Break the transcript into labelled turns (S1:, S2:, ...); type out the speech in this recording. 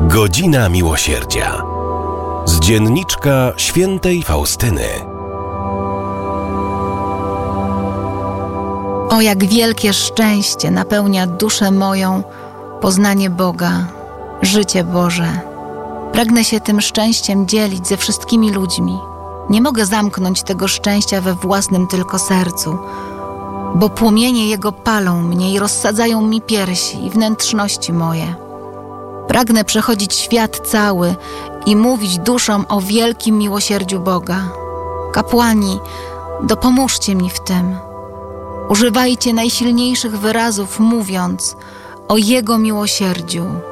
S1: Godzina Miłosierdzia. Z dzienniczka świętej Faustyny.
S2: O, jak wielkie szczęście napełnia duszę moją poznanie Boga, życie Boże. Pragnę się tym szczęściem dzielić ze wszystkimi ludźmi. Nie mogę zamknąć tego szczęścia we własnym tylko sercu, bo płomienie Jego palą mnie i rozsadzają mi piersi i wnętrzności moje. Pragnę przechodzić świat cały i mówić duszom o wielkim miłosierdziu Boga. Kapłani, dopomóżcie mi w tym. Używajcie najsilniejszych wyrazów, mówiąc o Jego miłosierdziu.